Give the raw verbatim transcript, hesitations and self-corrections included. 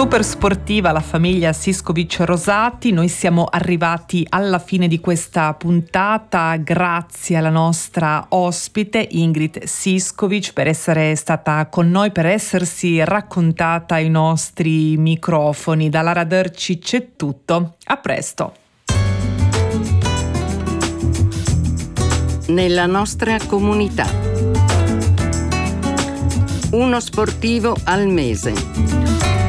Super sportiva la famiglia Siskovic-Rosati. Noi siamo arrivati alla fine di questa puntata grazie alla nostra ospite Ingrid Siskovic per essere stata con noi, per essersi raccontata ai nostri microfoni. Dalla Raderci c'è tutto. A presto. Nella nostra comunità. Uno sportivo al mese.